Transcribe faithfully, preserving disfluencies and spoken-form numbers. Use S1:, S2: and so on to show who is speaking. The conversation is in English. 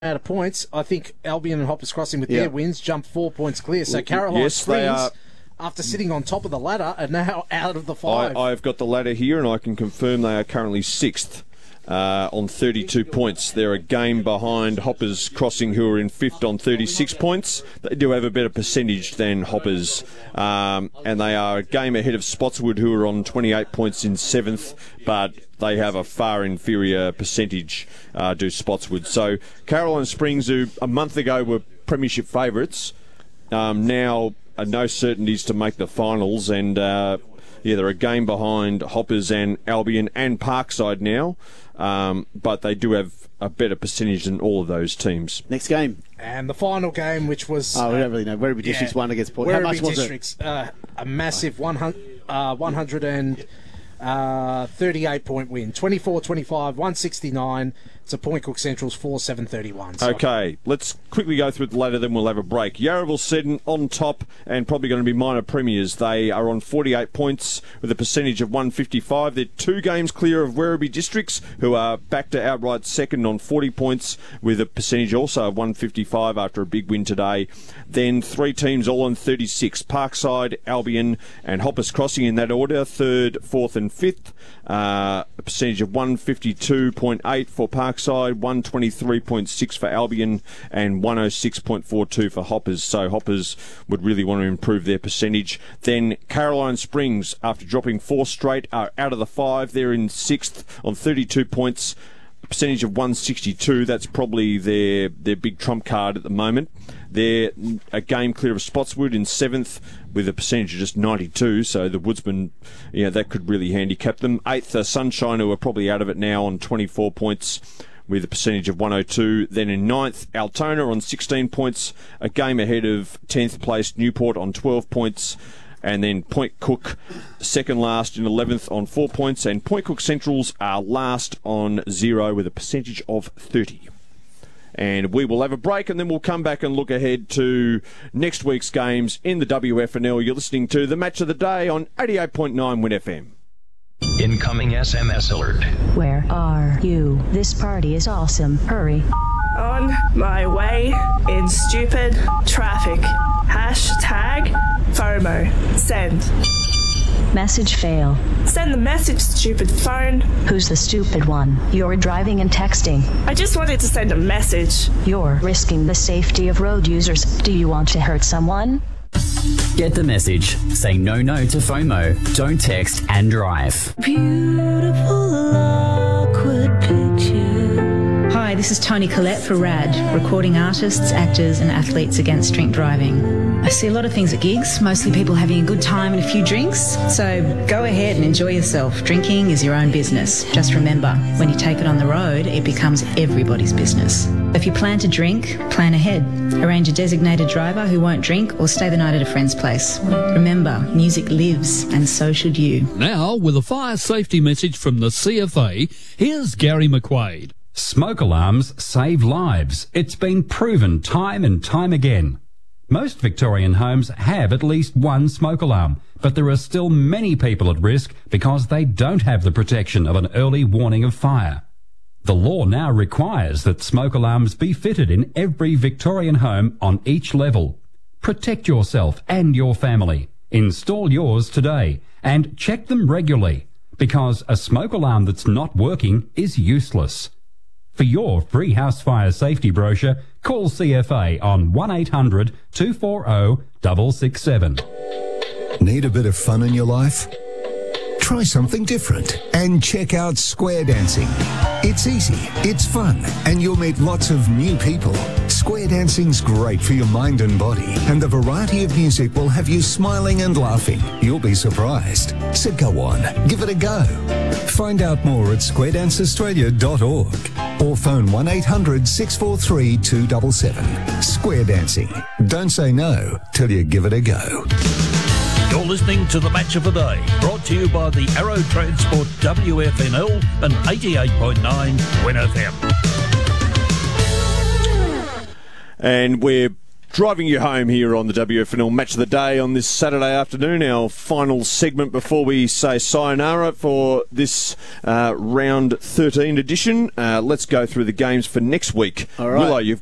S1: out of points. I think Albion and Hoppers Crossing with
S2: Yeah.
S1: their wins jumped four points clear. So Caroline
S3: Yes, they
S1: Springs,
S3: are.
S1: after sitting on top of the ladder, are now out of the five.
S3: I, I've got the ladder here, and I can confirm they are currently sixth uh, on thirty-two points. They're a game behind Hoppers Crossing, who are in fifth on thirty-six points. They do have a better percentage than Hoppers, um, and they are a game ahead of Spotswood, who are on twenty-eight points in seventh, but they have a far inferior percentage, uh, do Spotswood. So Caroline Springs, who a month ago were premiership favourites, um, now are no certainties to make the finals, and uh, yeah, they're a game behind Hoppers and Albion and Parkside now, um, but they do have a better percentage than all of those teams.
S2: Next game.
S1: And the final game, which was...
S2: Oh, we
S1: uh,
S2: don't really know. Werribee Districts
S1: yeah,
S2: won against Port. How
S1: Werribee
S2: much was
S1: Districts, it? Uh, a massive one hundred, uh, one hundred thirty-eight point win. twenty-four twenty-five, one sixty-nine to Point Cook Central's four seven thirty-one. So
S3: Okay, let's quickly go through the ladder, then we'll have a break. Yarraville Seddon on top and probably going to be minor premiers. They are on forty-eight points with a percentage of one fifty-five. They're two games clear of Werribee Districts, who are back to outright second on forty points with a percentage also of one fifty-five after a big win today. Then three teams all on thirty-six. Parkside, Albion and Hoppers Crossing in that order, third, fourth and fifth. Uh, a percentage of one fifty-two point eight for Parkside, one twenty-three point six for Albion and one oh six point four two for Hoppers. So Hoppers would really want to improve their percentage. Then Caroline Springs, after dropping four straight, are out of the five. They're in sixth on thirty-two points. A percentage of one sixty-two. That's probably their their big trump card at the moment. They're a game clear of Spotswood in seventh with a percentage of just ninety-two, so the Woodsman, yeah, that could really handicap them. Eighth are Sunshine, who are probably out of it now on twenty-four points with a percentage of one oh two. Then in ninth, Altona on sixteen points, a game ahead of tenth place Newport on twelve points. And then Point Cook, second last in eleventh on four points. And Point Cook Centrals are last on zero with a percentage of thirty. And we will have a break, and then we'll come back and look ahead to next week's games in the W F N L. You're listening to the Match of the Day on eighty-eight point nine Win F M.
S4: Incoming S M S alert.
S5: Where are you? This party is awesome. Hurry.
S6: On my way in stupid traffic. Hashtag FOMO. Send.
S5: Message fail.
S6: Send the message, stupid phone.
S5: Who's the stupid one? You're driving and texting.
S6: I just wanted to send a message.
S5: You're risking the safety of road users. Do you want to hurt someone?
S7: Get the message. Say no no to FOMO. Don't text and drive.
S8: Beautiful, awkward picture.
S9: Hi, this is Toni Collette for RAD, recording artists, actors and athletes against drink driving. I see a lot of things at gigs, mostly people having a good time and a few drinks, so go ahead and enjoy yourself. Drinking is your own business. Just remember, when you take it on the road, it becomes everybody's business. If you plan to drink, plan ahead. Arrange a designated driver who won't drink or stay the night at a friend's place. Remember, music lives, and so should you.
S10: Now, with a fire safety message from the C F A, here's Gary McQuaid.
S11: Smoke alarms save lives. It's been proven time and time again. Most Victorian homes have at least one smoke alarm, but there are still many people at risk because they don't have the protection of an early warning of fire. The law now requires that smoke alarms be fitted in every Victorian home on each level. Protect yourself and your family. Install yours today and check them regularly, because a smoke alarm that's not working is useless. For your free house fire safety brochure, call C F A on one eight hundred two four zero six six seven.
S12: Need a bit of fun in your life? Try something different and check out Square Dancing. It's easy, it's fun, and you'll meet lots of new people. Square Dancing's great for your mind and body, and the variety of music will have you smiling and laughing. You'll be surprised. So go on, give it a go. Find out more at square dance australia dot org or phone one eight hundred six four three two seven seven. Square Dancing. Don't say no till you give it a go.
S10: You're listening to the Match of the Day, brought to you by the Arrow Transport W F N L and eighty-eight point nine Win F M.
S3: And we're Driving you home here on the W F N L Match of the Day on this Saturday afternoon, our final segment before we say sayonara for this uh, round thirteen edition. Uh, let's go through the games for next week.
S1: All right.
S3: Willow, you've